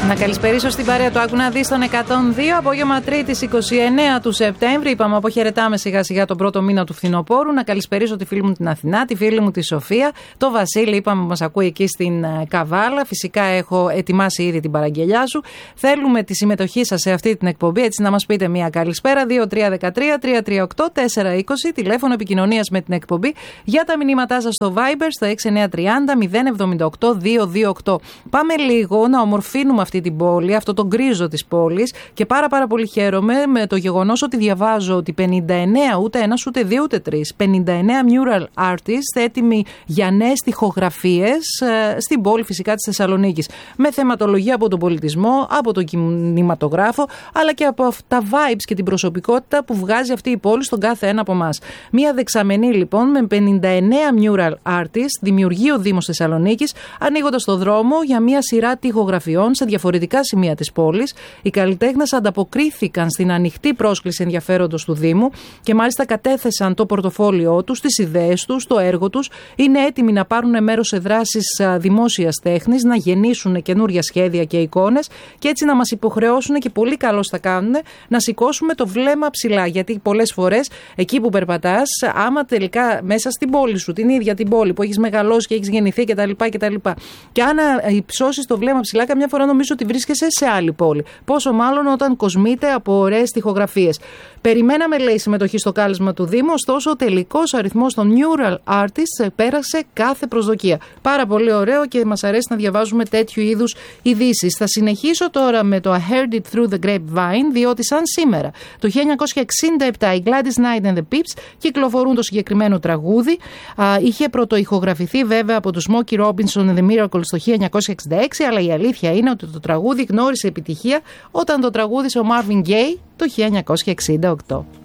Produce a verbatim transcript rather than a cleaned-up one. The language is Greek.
Να καλησπερίσω στην παρέα του Άκου να δεις τον εκατόν δύο, απόγευμα Τρίτης είκοσι εννέα του Σεπτέμβρη. Είπαμε, αποχαιρετάμε σιγά σιγά τον πρώτο μήνα του φθινοπόρου. Να καλησπερίσω τη φίλη μου την Αθηνά, τη φίλη μου τη Σοφία, το Βασίλη, είπαμε, μας ακούει εκεί στην Καβάλα. Φυσικά έχω ετοιμάσει ήδη την παραγγελιά σου. Θέλουμε τη συμμετοχή σας σε αυτή την εκπομπή, έτσι να μας πείτε μια καλησπέρα. δύο τρία ένα τρία τρία τρία οκτώ τέσσερα είκοσι, τηλέφωνο επικοινωνίας με την εκπομπή. Για τα μηνύματά σας στο Viber στο έξι εννιά τρία μηδέν μηδέν εβδομήντα οκτώ διακόσια είκοσι οκτώ. Πάμε λίγο να ομορφύνουμε αυτή την πόλη, αυτό το γκρίζο της πόλης, και πάρα πάρα πολύ χαίρομαι με το γεγονός ότι διαβάζω ότι πενήντα εννέα, ούτε ένας ούτε δύο ούτε τρεις, πενήντα εννέα mural artists έτοιμοι για νέες τοιχογραφίες ε, στην πόλη φυσικά της Θεσσαλονίκης, με θεματολογία από τον πολιτισμό, από τον κινηματογράφο, αλλά και από τα vibes και την προσωπικότητα που βγάζει αυτή η πόλη στον κάθε ένα από εμάς. Μία δεξαμενή λοιπόν με πενήντα εννέα mural artists δημιουργεί ο Δήμος Θεσσαλονίκης, ανοίγοντας το δρόμο για μία σειρά τοιχογραφιών σε διαφορετικά σημεία της πόλης. Οι καλλιτέχνες ανταποκρίθηκαν στην ανοιχτή πρόσκληση ενδιαφέροντος του Δήμου και μάλιστα κατέθεσαν το πορτοφόλιό τους, τις ιδέες τους, το έργο τους. Είναι έτοιμοι να πάρουν μέρος σε δράσεις δημόσιας τέχνης, να γεννήσουν καινούρια σχέδια και εικόνες και έτσι να μας υποχρεώσουν, και πολύ καλώς θα κάνουν, να σηκώσουμε το βλέμμα ψηλά. Γιατί πολλές φορές εκεί που περπατάς, άμα τελικά μέσα στην πόλη σου, την ίδια την πόλη που έχεις μεγαλώσει και έχεις γεννηθεί κτλ. κτλ. Και αν υψώσεις το βλέμμα ψηλά, καμιά φορά νομίζω ότι βρίσκεσαι σε άλλη πόλη. Πόσο μάλλον όταν κοσμείται από ωραίες τοιχογραφίες. Περιμέναμε, λέει, συμμετοχή στο κάλεσμα του Δήμου, ωστόσο ο τελικός αριθμός των mural artists πέρασε κάθε προσδοκία. Πάρα πολύ ωραίο και μας αρέσει να διαβάζουμε τέτοιου είδους ειδήσεις. Θα συνεχίσω τώρα με το I Heard It Through the Grapevine, διότι σαν σήμερα το χίλια εννιακόσια εξήντα επτά οι Gladys Knight and the Pips κυκλοφορούν το συγκεκριμένο τραγούδι. Α, είχε πρωτοϊχογραφηθεί βέβαια από τους Smokey Robinson and the Miracles το χίλια εννιακόσια εξήντα έξι, αλλά η αλήθεια είναι ότι το τραγούδι γνώρισε επιτυχία όταν το τραγούδισε ο Marvin Gaye το χίλια εννιακόσια εξήντα οκτώ.